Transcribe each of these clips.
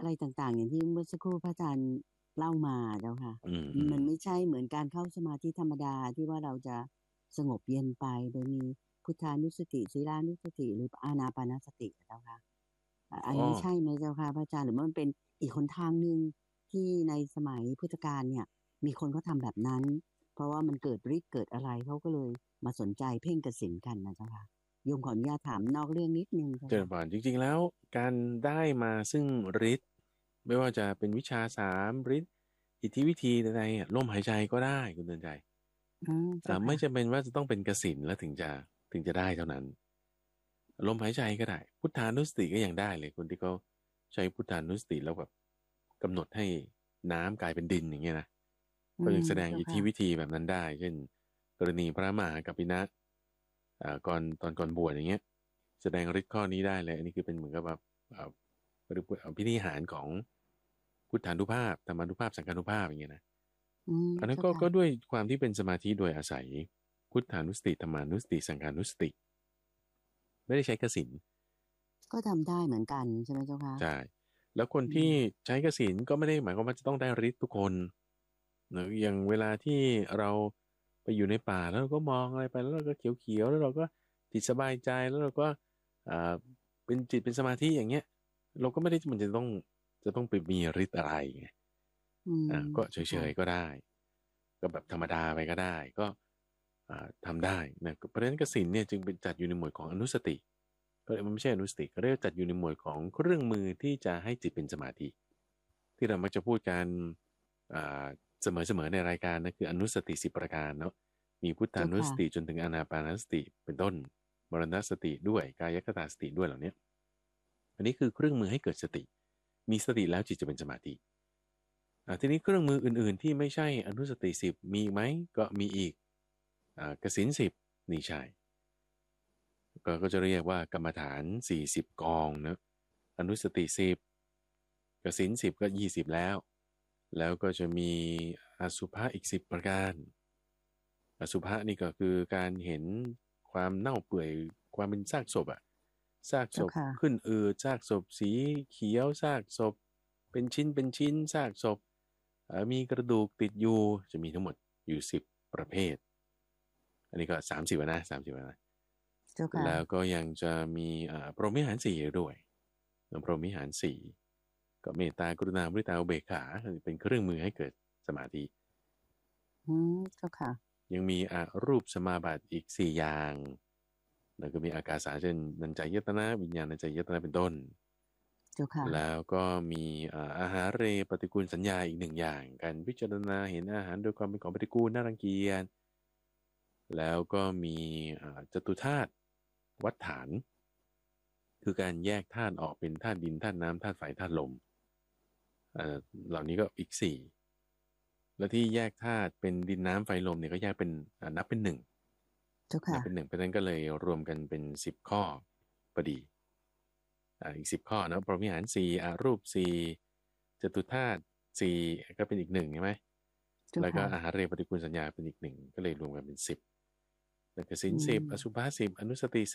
ต่างๆอย่างที่เมื่อสักครู่พระอาจารย์เล่ามาเจ้าค่ะอืมมันไม่ใช่เหมือนการเข้าสมาธิธรรมดาที่ว่าเราจะสงบเย็นไปโดยมีพุทธานุสติศีลานุสติหรืออานาปานสติเจ้าค่ะอันอ๋อนี้ใช่ไหมเจ้าค่ะพระอาจารย์หรือว่ามันเป็นอีกหนทางหนึ่งที่ในสมัยพุทธกาลเนี่ยมีคนเขาทำแบบนั้นเพราะว่ามันเกิดฤทธิ์เกิดอะไรเขาก็เลยมาสนใจเพ่งกสิณกันนะเจ้าค่ะโยมขออนุญาตถามนอกเรื่องนิดนึงเจ้าค่ะเจริญพรจริงๆแล้วการได้มาซึ่งฤทธิ์ไม่ว่าจะเป็นวิชาสามฤทธิ์อิทธิวิธีใดๆลมหายใจก็ได้คุณเตือนใจเจ้าไม่ค่ะจำเป็นว่าจะต้องเป็นกสิณแล้วถึงจะได้เท่านั้นลมหายใจก็ได้พุทธานุสติก็ยังได้เลยคนที่เขาใช้พุทธานุสติแล้วแบบกำหนดให้น้ำกลายเป็นดินอย่างเงี้ยนะก็ยังแสดงเจ้าค่ะอิทธิวิธีแบบนั้นได้เช่นกรณีพระมหากัปปินะก่อนบวชอย่างเงี้ยแสดงฤทธิ์ข้อนี้ได้เลยอันนี้คือเป็นเหมือนกับแบบพิธีหารของพุทธานุภาพธรรมานุภาพสังฆานุภาพอย่างเงี้ยนะอันนั้นเจ้าค่ะก็ด้วยความที่เป็นสมาธิโดยอาศัยพุทธานุสติธรรมานุสติสังฆานุสติไม่ได้ใช้กสิณก็ทำได้เหมือนกันใช่ไหมเจ้าค่ะใช่แล้วคนอืที่มใช้กสิณก็ไม่ได้หมายความว่าจะต้องได้ฤทธิ์ทุกคนเนอะอย่างเวลาที่เราไปอยู่ในป่าแล้วเราก็มองอะไรไปแล้วเราก็เขียวๆแล้วเราก็จิตสบายใจแล้วเราก็อ่าเป็นจิตเป็นสมาธิอย่างเงี้ยเราก็ไม่ได้มันจะต้องไปมีฤทธิ์อะไรไงอืมก็เฉเจ้าค่ะยๆก็ได้ก็แบบธรรมดาไปก็ได้ก็ทำได้นะเพราะฉะนั้นกสิณเนี่ยจึงเป็นจัดอยู่ในหมวดของอนุสติ ก็มันไม่ใช่อนุสติก็เรียกว่าจัดอยู่ในหมวดของเครื่องมือที่จะให้จิตเป็นสมาธิที่เรามักจะพูดกันอ่าเสมอในรายการนะคืออนุสติ10 ประการเนาะมีพุทธาเจ้าค่ะนุสติจนถึงอานาปานสติเป็นต้นมรณสติด้วยกายคตาสติด้วยเหล่านี้อันนี้คือเครื่องมือให้เกิดสติมีสติแล้วจิตจะเป็นสมาธิทีนี้เครื่องมืออื่นๆที่ไม่ใช่อนุสติ10มีไหมก็มีอีกกสิณ10นี่ใช่ ก็จะเรียกว่ากรรมฐาน40 กองนะอนุสติ10กสิณ10ก็20แล้วก็จะมีอสุภะอีก10 ประการอสุภะนี่ก็คือการเห็นความเน่าเปื่อยความเป็นซากศพอะซากศพเจ้าค่ะขึ้นอืดซากศพสีเขียวซากศพเป็นชิ้นซากศพมีกระดูกติดอยู่จะมีทั้งหมดอยู่10 ประเภทอันนี้ก็30 นะเจ้าค่ะแล้วก็ยังจะมีพรหมวิหารสี่ด้วยพรหมวิหารสี่ก็เมตตากรุณามุทิตาอุเบกขาเป็นเครื่องมือให้เกิดสมาธิเจ้าค่ะยังมีรูปสมาบัติอีก4 อย่างแล้วก็มีอากาสาเช่นนันจายตนะวิญญาณัญจายตนะเป็นต้นเจ้าค่ะแล้วก็มีอาหารเรปฏิกูลสัญญาอีก1 อย่างการพิจารณาเห็นอาหารโดยความเป็นของปฏิกูลน่ารังเกียจแล้วก็มีจตุธาตุวัฏฐาน คือการแยกธาตุออกเป็นธาตุดินธาตุน้ำธาตุไฟธาตุลมเอ่อเหล่านี้ก็อีกแล้วที่แยกธาตุเป็นดินน้ำไฟลมเนี่ยก็แยกเป็นนับเป็นหนึ่งเจ้าค่ะนับเป็นหนึ่งเพราะฉะนั้นก็เลยรวมกันเป็น10 ข้อพอดีอีก10 ข้อนะพรหมวิหารสี่รูปสี่จตุธาตุสี่ก็เป็นอีกหนึ่งใช่ไหมเจ้าค่ะแล้วก็อาหารเรปฏิกูลสัญญาเป็นอีกหนึ่งก็เลยรวมกันเป็น10แล้วก็ศีลอืสิบอสุมภะ10อนุสติ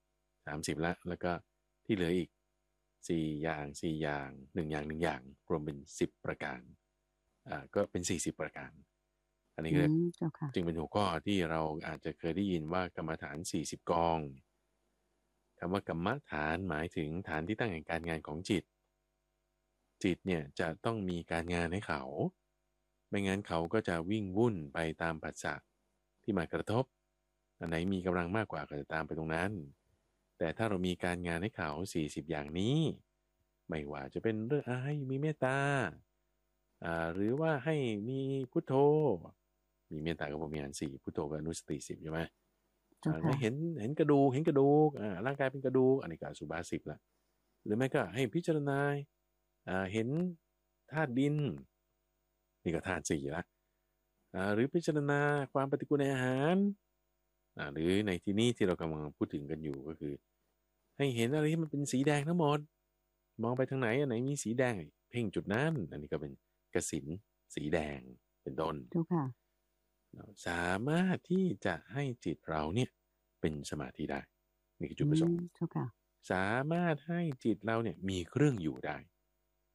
1030ละแล้วก็ที่เหลืออีก4 อย่าง1 อย่างรวมเป็น10 ประการก็เป็น40 ประการอันนี้ก็เจ้าค่ะจึงเป็นหัวข้อที่เราอาจจะเคยได้ยินว่ากรรมฐาน40 กองคำว่ากรรมฐานหมายถึงฐานที่ตั้งแห่งการงานของจิตเนี่ยจะต้องมีการงานให้เขาไม่งั้นเขาก็จะวิ่งวุ่นไปตามปัจจัยที่มากระทบอันไหนมีกำลังมากกว่าก็จะตามไปตรงนั้นแต่ถ้าเรามีการงานให้เขา40 อย่างนี้ไม่ว่าจะเป็นเรื่องให้มีเมตตาหรือว่าให้มีพุทโธมีเมตตากับผมมีอันสี่พุทโธกับอนุสติ10ใช่ไหมเจ้าค่ะไม่เห็นกระดูกร่างกายเป็นกระดูกอันนี้ก็อสุบา10ละหรือไม่ก็ให้พิจารณาเห็นธาตุดินนี่ก็ธาตุสี่ละหรือพิจารณาความปฏิกูลในอาหารหรือในที่นี้ที่เรากำลังพูดถึงกันอยู่ก็คือให้เห็นอะไรที่มันเป็นสีแดงทั้งหมดมองไปทางไหนอันไหนมีสีแดงเพ่งจุดนั้นอันนี้ก็เป็นกสิณสีแดงเป็นต้นเจ้าค่ะเราสามารถที่จะให้จิตเราเนี่ยเป็นสมาธิได้นี่คือจุดอืมประสงค์เจ้าค่ะสามารถให้จิตเราเนี่ยมีเครื่องอยู่ได้